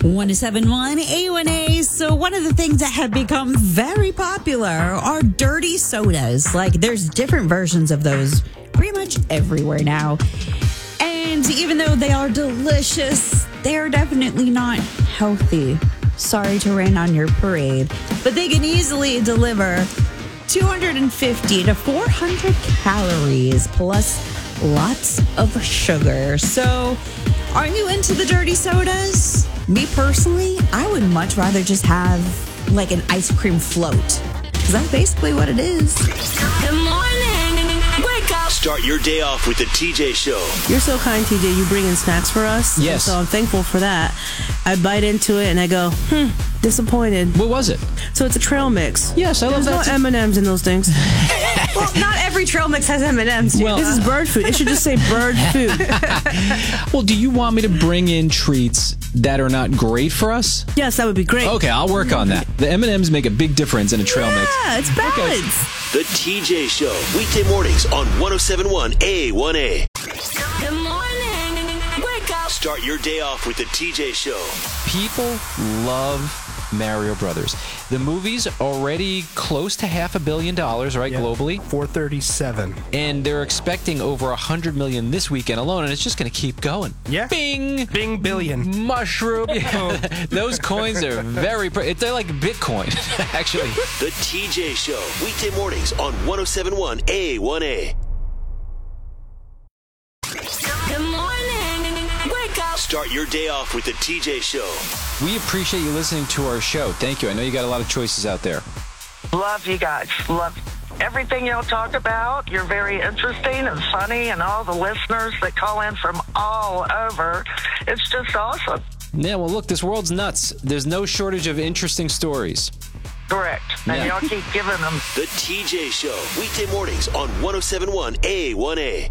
1071 A1A. So one of the things that have become very popular are dirty sodas. Like there's different versions of those pretty much everywhere now. And even though they are delicious, they are definitely not healthy. Sorry to rain on your parade, but they can easily deliver 250 to 400 calories plus lots of sugar. So are you into the dirty sodas? Me personally, I would much rather just have like an ice cream float, because that's basically what it is. Good morning. Wake up. Start your day off with the TJ Show. You're so kind, TJ. You bring in snacks for us. Yes. So I'm thankful for that. I bite into it and I go, disappointed. What was it? So it's a trail mix. Yes, I love There's that. no M&Ms in those things. Well, not every trail mix has M&Ms. Well, this is bird food. It should just say bird food. Well, do you want me to bring in treats that are not great for us? Yes, that would be great. Okay, I'll work on that. The M&Ms make a big difference in a trail mix. Yeah, it's balance. The TJ Show, weekday mornings on 1071 A1A. Good morning. Wake up. Start your day off with the TJ Show. People love Mario Brothers. The movie's already close to $500 million, right, globally? 437. And they're expecting over 100 million this weekend alone, and it's just going to keep going. Yeah. Bing! Bing billion. Mushroom. Those coins are they're like Bitcoin, actually. The TJ Show, weekday mornings on 1071 A1A. Good morning. Wake up. Start your day off with the TJ Show. We appreciate you listening to our show. Thank you. I know you got a lot of choices out there. Love you guys. Love everything y'all talk about. You're very interesting and funny, and all the listeners that call in from all over. It's just awesome. Yeah, well, look, this world's nuts. There's no shortage of interesting stories. Correct. And y'all keep giving them. The TJ Show, weekday mornings on 1071 A1A.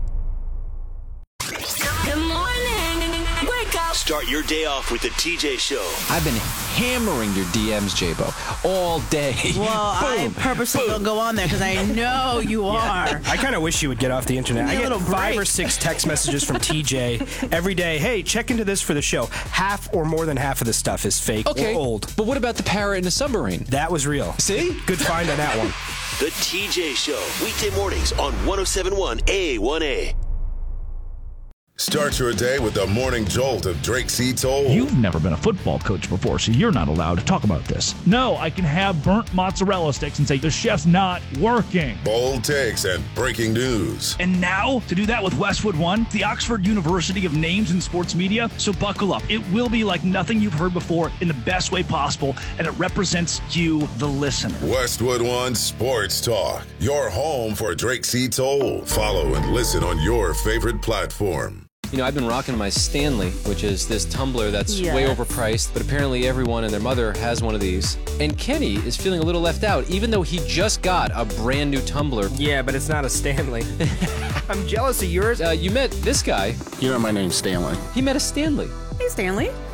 Good morning. Wake up. Start your day off with the TJ Show. I've been hammering your DMs, J-Bo, all day. Well, I purposely don't go on there because I know you are. I kind of wish you would get off the internet. I get 5 or 6 text messages from TJ every day. Hey, check into this for the show. Half or more than half of the stuff is fake or old. But what about the parrot in the submarine? That was real. See? Good find on that one. The TJ Show, weekday mornings on 1071 A1A. Start your day with the morning jolt of Drake C. Toll. You've never been a football coach before, so you're not allowed to talk about this. No, I can have burnt mozzarella sticks and say the chef's not working. Bold takes and breaking news. And now, to do that with Westwood One, the Oxford University of Names in Sports Media, so buckle up. It will be like nothing you've heard before in the best way possible, and it represents you, the listener. Westwood One Sports Talk, your home for Drake C. Toll. Follow and listen on your favorite platform. You know, I've been rocking my Stanley, which is this tumbler that's way overpriced, but apparently everyone and their mother has one of these. And Kenny is feeling a little left out, even though he just got a brand new tumbler. Yeah, but it's not a Stanley. I'm jealous of yours. You met this guy. You know my name's Stanley. He met a Stanley. Hey, Stanley.